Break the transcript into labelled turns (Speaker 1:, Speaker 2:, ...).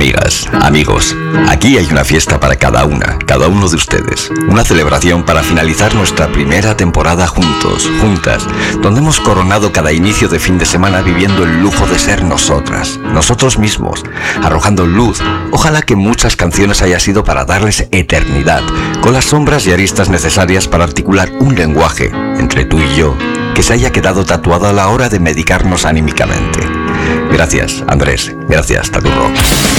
Speaker 1: Amigas, amigos, aquí hay una fiesta para cada uno de ustedes. Una celebración para finalizar nuestra primera temporada juntos, juntas, donde hemos coronado cada inicio de fin de semana viviendo el lujo de ser nosotras, nosotros mismos, arrojando luz. Ojalá que muchas canciones haya sido para darles eternidad, con las sombras y aristas necesarias para articular un lenguaje entre tú y yo, que se haya quedado tatuado a la hora de medicarnos anímicamente. Gracias, Andrés. Gracias, Tatu Rock.